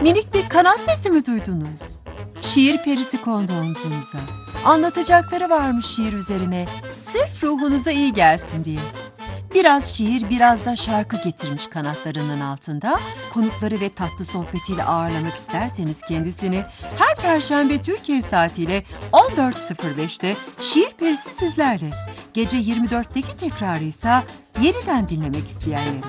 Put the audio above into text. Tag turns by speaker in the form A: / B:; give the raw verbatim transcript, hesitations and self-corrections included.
A: Minik bir kanat sesi mi duydunuz? Şiir perisi kondu omzunuza. Anlatacakları varmış şiir üzerine, sırf ruhunuza iyi gelsin diye. Biraz şiir, biraz da şarkı getirmiş kanatlarının altında. Konukları ve tatlı sohbetiyle ağırlamak isterseniz kendisini her Perşembe Türkiye saatiyle on dört sıfır beşte Şiir Perisi sizlerle. Gece yirmi dörtteki tekrarı ise yeniden dinlemek isteyenlere.